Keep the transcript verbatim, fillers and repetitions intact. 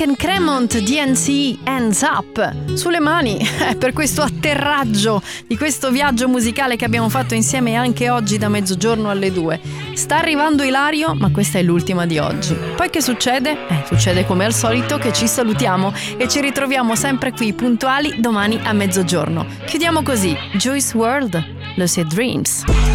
and Cremont, D N C, Hands Up. Sulle mani eh, per questo atterraggio di questo viaggio musicale che abbiamo fatto insieme anche oggi da mezzogiorno alle due. Sta arrivando Ilario, ma questa è l'ultima di oggi. Poi che succede? Eh, succede come al solito che ci salutiamo e ci ritroviamo sempre qui puntuali domani a mezzogiorno. Chiudiamo così. Juice world, Lucid Dreams.